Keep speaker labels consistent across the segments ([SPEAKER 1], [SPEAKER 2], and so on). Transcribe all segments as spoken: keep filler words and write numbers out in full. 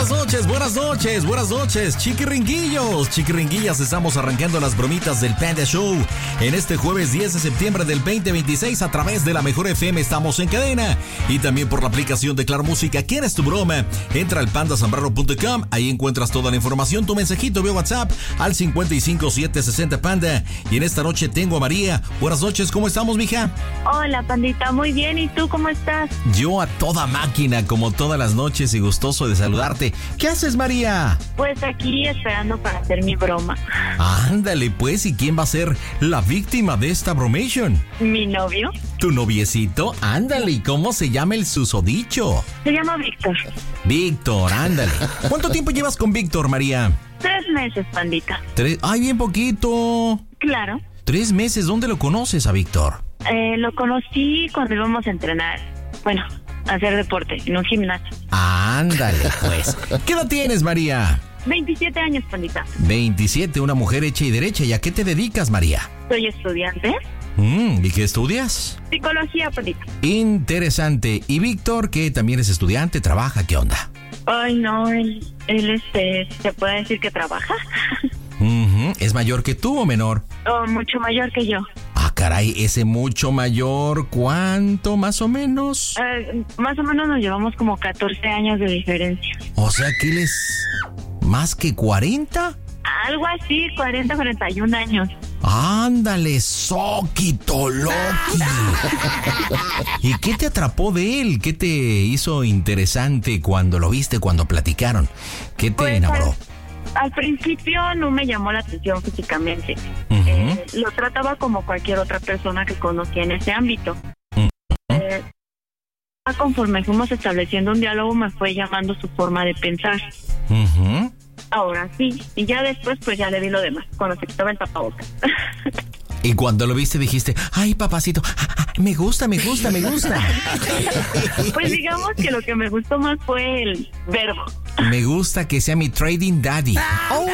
[SPEAKER 1] Buenas noches, buenas noches, buenas noches, chiquiringuillos, chiquiringuillas. Estamos arrancando las bromitas del Panda Show en este jueves diez de septiembre del veinte veintiséis a través de la Mejor F M. Estamos en cadena y también por la aplicación de Claro Música. ¿Quién es tu broma? Entra al panda zambrano punto com, ahí encuentras toda la información, tu mensajito vía WhatsApp al cincuenta y cinco siete sesenta Panda. Y en esta noche tengo a María. Buenas noches, ¿cómo estamos, mija?
[SPEAKER 2] Hola, pandita, muy bien, ¿y tú cómo estás?
[SPEAKER 1] Yo a toda máquina, como todas las noches, y gustoso de saludarte. ¿Qué haces, María?
[SPEAKER 2] Pues aquí esperando para hacer mi broma.
[SPEAKER 1] Ándale, pues, ¿y quién va a ser la víctima de esta bromation?
[SPEAKER 2] ¿Mi novio?
[SPEAKER 1] ¿Tu noviecito? Ándale, ¿y cómo se llama el susodicho?
[SPEAKER 2] Se llama Víctor.
[SPEAKER 1] Víctor, ándale. ¿Cuánto tiempo llevas con Víctor, María?
[SPEAKER 2] Tres meses, pandita.
[SPEAKER 1] Tres. Ay, bien poquito.
[SPEAKER 2] Claro.
[SPEAKER 1] Tres meses, ¿dónde lo conoces a Víctor?
[SPEAKER 2] Eh, lo conocí cuando íbamos a entrenar. Bueno, a hacer deporte en un gimnasio.
[SPEAKER 1] Ándale, pues. ¿Qué edad tienes, María?
[SPEAKER 2] veintisiete años, pandita.
[SPEAKER 1] veintisiete, una mujer hecha y derecha. ¿Y a qué te dedicas, María?
[SPEAKER 2] Soy estudiante.
[SPEAKER 1] Mm, ¿y qué estudias?
[SPEAKER 2] Psicología, pandita.
[SPEAKER 1] Interesante. ¿Y Víctor, que también es estudiante, trabaja? ¿Qué onda?
[SPEAKER 2] Ay, no, él, él este, ¿se puede decir que trabaja?
[SPEAKER 1] Uh-huh. ¿Es mayor que tú o menor?
[SPEAKER 2] Oh, mucho mayor que yo.
[SPEAKER 1] Ah, caray, ese mucho mayor, ¿cuánto más o menos?
[SPEAKER 2] Eh, más o menos nos llevamos como catorce años de diferencia.
[SPEAKER 1] O sea que él es más que cuarenta.
[SPEAKER 2] Algo así, cuarenta, cuarenta y un años.
[SPEAKER 1] Ándale, Soquito Loki. ¿Y qué te atrapó de él? ¿Qué te hizo interesante cuando lo viste, cuando platicaron? ¿Qué te
[SPEAKER 2] pues,
[SPEAKER 1] enamoró?
[SPEAKER 2] Al, al principio no me llamó la atención físicamente.
[SPEAKER 1] Uh-huh.
[SPEAKER 2] Eh, lo trataba como cualquier otra persona que conocía en ese ámbito.
[SPEAKER 1] Uh-huh.
[SPEAKER 2] Eh, conforme fuimos estableciendo un diálogo, me fue llamando su forma de pensar.
[SPEAKER 1] Uh-huh.
[SPEAKER 2] Ahora sí, y ya después pues ya le vi lo demás, cuando se quitaba el tapabocas.
[SPEAKER 1] Y cuando lo viste dijiste, ay, papacito, me gusta, me gusta, me gusta.
[SPEAKER 2] Pues digamos que lo que me gustó más fue el verbo.
[SPEAKER 1] Me gusta que sea mi trading daddy. Oh.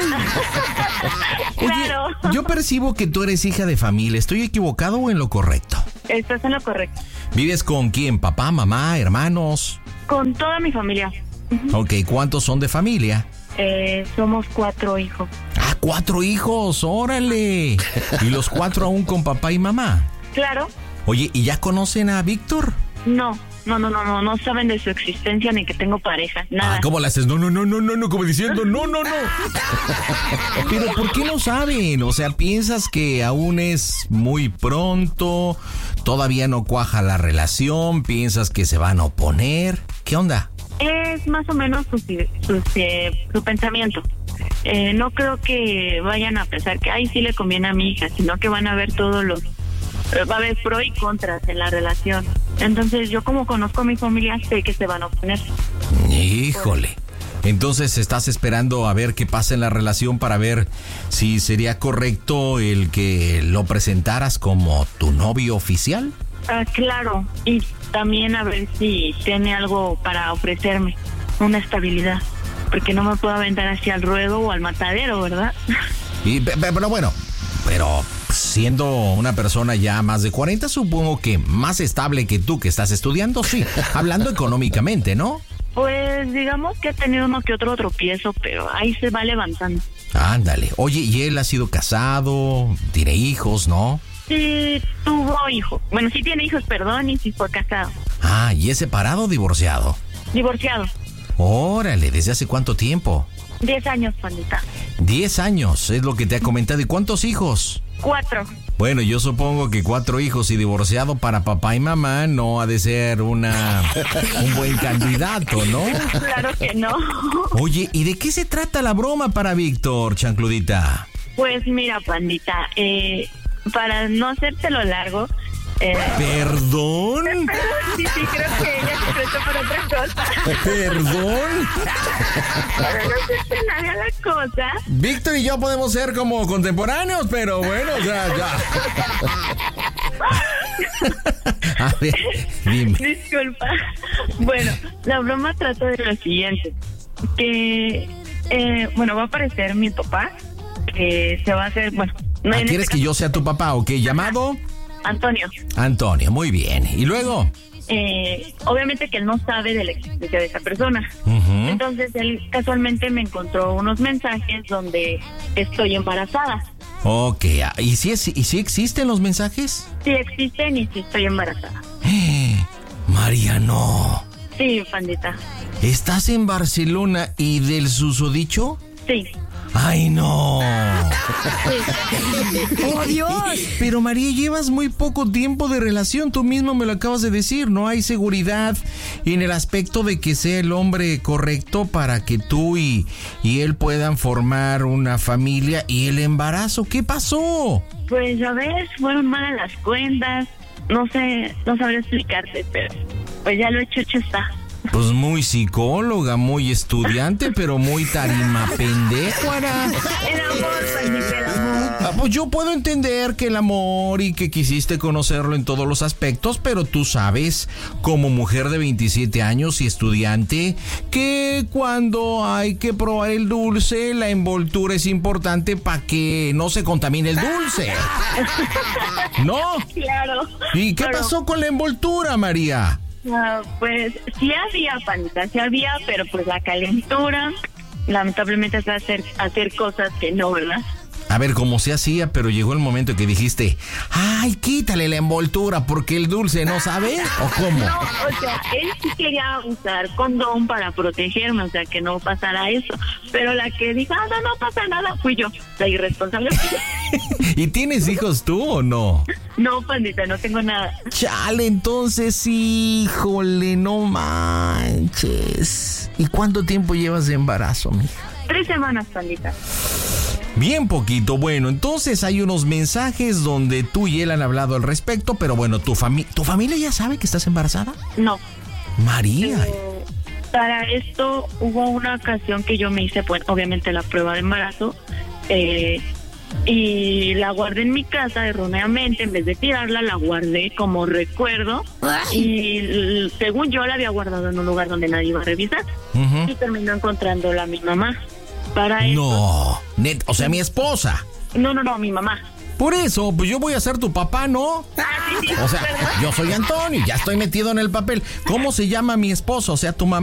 [SPEAKER 2] Claro.
[SPEAKER 1] Oye, yo percibo que tú eres hija de familia. ¿Estoy equivocado o en lo correcto?
[SPEAKER 2] Estás en lo correcto.
[SPEAKER 1] ¿Vives con quién? ¿Papá, mamá, hermanos?
[SPEAKER 2] Con toda mi familia. Uh-huh.
[SPEAKER 1] Ok, ¿cuántos son de familia?
[SPEAKER 2] Eh, somos cuatro hijos.
[SPEAKER 1] Ah, cuatro hijos, órale. ¿Y los cuatro aún con papá y mamá?
[SPEAKER 2] Claro.
[SPEAKER 1] Oye, ¿y ya conocen a Víctor?
[SPEAKER 2] No, no, no, no, no, no saben de su existencia ni que tengo pareja, nada.
[SPEAKER 1] Ah, ¿cómo le haces? No, no, no, no, no, no, como diciendo, no, no, no. Pero ¿por qué no saben? O sea, ¿piensas que aún es muy pronto? ¿Todavía no cuaja la relación? ¿Piensas que se van a oponer? ¿Qué onda?
[SPEAKER 2] Es más o menos su, su, su pensamiento. Eh, no creo que vayan a pensar que, ay, sí le conviene a mi hija, sino que van a ver todos los... Va a haber pro y contras en la relación. Entonces, yo como conozco a mi familia, sé que se van a oponer.
[SPEAKER 1] Híjole. Entonces, ¿estás esperando a ver qué pasa en la relación para ver si sería correcto el que lo presentaras como tu novio oficial?
[SPEAKER 2] Ah, claro. Y también a ver si tiene algo para ofrecerme, una estabilidad, porque no me puedo aventar hacia el ruedo o al matadero, ¿verdad?
[SPEAKER 1] Y, pero bueno, pero siendo una persona ya más de cuarenta, supongo que más estable que tú que estás estudiando, sí, hablando económicamente, ¿no?
[SPEAKER 2] Pues digamos que ha tenido uno que otro tropiezo, pero ahí se va levantando.
[SPEAKER 1] Ándale. Oye, ¿y él ha sido casado? ¿Tiene hijos, no?
[SPEAKER 2] Sí, tuvo hijos. Bueno, sí tiene hijos, perdón, y sí fue casado.
[SPEAKER 1] Ah, ¿y es separado o divorciado?
[SPEAKER 2] Divorciado.
[SPEAKER 1] Órale, ¿desde hace cuánto tiempo?
[SPEAKER 2] Diez años, pandita.
[SPEAKER 1] Diez años, es lo que te ha comentado. ¿Y cuántos hijos?
[SPEAKER 2] Cuatro.
[SPEAKER 1] Bueno, yo supongo que cuatro hijos y divorciado para papá y mamá no ha de ser una un buen candidato, ¿no?
[SPEAKER 2] Claro que no.
[SPEAKER 1] Oye, ¿y de qué se trata la broma para Víctor, chancludita?
[SPEAKER 2] Pues mira, pandita, eh... para no hacértelo largo... Eh,
[SPEAKER 1] ¿Perdón?
[SPEAKER 2] Sí, sí, creo que ella se prestó por otra cosa.
[SPEAKER 1] ¿Perdón?
[SPEAKER 2] Para no hacerte larga la cosa...
[SPEAKER 1] Víctor y yo podemos ser como contemporáneos, pero bueno, ya, ya. A ver, dime.
[SPEAKER 2] Disculpa. Bueno, la broma trata de lo siguiente. Que, eh, bueno, va a aparecer mi papá, que se va a hacer, bueno... No,
[SPEAKER 1] ah, ¿quieres este que caso... yo sea tu papá o qué? ¿Llamado?
[SPEAKER 2] Antonio.
[SPEAKER 1] Antonio, muy bien. ¿Y luego?
[SPEAKER 2] eh, obviamente que él no sabe de la existencia de esa persona.
[SPEAKER 1] Uh-huh.
[SPEAKER 2] Entonces él casualmente me encontró unos mensajes donde estoy embarazada.
[SPEAKER 1] Ok, ¿y si, es, ¿y si existen los mensajes?
[SPEAKER 2] Sí existen y sí estoy embarazada.
[SPEAKER 1] Eh, María, no.
[SPEAKER 2] Sí, pandita.
[SPEAKER 1] ¿Estás en Barcelona y del susodicho?
[SPEAKER 2] Sí.
[SPEAKER 1] ¡Ay, no!
[SPEAKER 3] ¡Oh, Dios!
[SPEAKER 1] Pero María, llevas muy poco tiempo de relación, tú mismo me lo acabas de decir, no hay seguridad en el aspecto de que sea el hombre correcto para que tú y, y él puedan formar una familia. ¿Y el embarazo qué pasó?
[SPEAKER 2] Pues ya ves, fueron malas las cuentas, no sé, no sabría explicarte, pero pues ya lo hecho, hecho está.
[SPEAKER 1] Pues muy psicóloga, muy estudiante, pero muy tarima pendejuara.
[SPEAKER 2] El amor, pandita, el amor.
[SPEAKER 1] Ah, pues yo puedo entender que el amor y que quisiste conocerlo en todos los aspectos, pero tú sabes, como mujer de veintisiete años y estudiante, que cuando hay que probar el dulce, la envoltura es importante para que no se contamine el dulce. ¿No?
[SPEAKER 2] Claro.
[SPEAKER 1] ¿Y qué
[SPEAKER 2] pero,
[SPEAKER 1] pasó con la envoltura, María?
[SPEAKER 2] Uh, pues sí había, pandita, sí había, pero pues la calentura, lamentablemente es hacer, hacer cosas que no, ¿verdad?
[SPEAKER 1] A ver, como se hacía, pero llegó el momento que dijiste, ay, quítale la envoltura porque el dulce no sabe, ¿o cómo?
[SPEAKER 2] No, o sea, él sí quería usar condón para protegerme, o sea, que no pasara eso, pero la que dijo, ah, no, no pasa nada, fui yo, la irresponsable fui yo.
[SPEAKER 1] ¿Y tienes hijos tú o no?
[SPEAKER 2] No, pandita, no tengo nada.
[SPEAKER 1] Chale, entonces, híjole, no manches. ¿Y cuánto tiempo llevas de embarazo, mija?
[SPEAKER 2] Tres semanas, pandita.
[SPEAKER 1] Bien poquito. Bueno, entonces hay unos mensajes donde tú y él han hablado al respecto, pero bueno, ¿tu, fami- ¿tu familia ya sabe que estás embarazada?
[SPEAKER 2] No.
[SPEAKER 1] María.
[SPEAKER 2] Pero para esto hubo una ocasión que yo me hice, pues, obviamente la prueba de embarazo, eh, y la guardé en mi casa erróneamente, en vez de tirarla, la guardé como recuerdo, y l- según yo la había guardado en un lugar donde nadie iba a revisar,
[SPEAKER 1] Uh-huh.
[SPEAKER 2] y terminó encontrándola mi mamá. Para eso,
[SPEAKER 1] No, net, o sea, mi esposa.
[SPEAKER 2] no, no, no, mi mamá.
[SPEAKER 1] Por eso, pues yo voy a ser tu papá, ¿no?
[SPEAKER 2] Ah, sí, sí,
[SPEAKER 1] O sea,
[SPEAKER 2] ¿verdad?
[SPEAKER 1] yo soy Antonio, ya estoy metido en el papel. ¿Cómo se llama mi esposo? O sea, tu mamá.